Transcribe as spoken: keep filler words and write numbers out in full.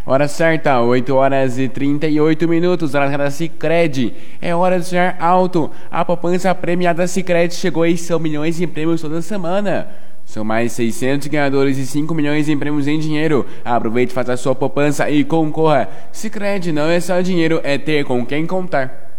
Hora certa, oito horas e trinta e oito minutos, hora da Sicredi. É hora de sonhar alto. A poupança premiada Sicredi chegou e são milhões em prêmios toda semana. São mais seiscentos ganhadores e cinco milhões em prêmios em dinheiro. Aproveite, faça a sua poupança e concorra. Sicredi não é só dinheiro, é ter com quem contar.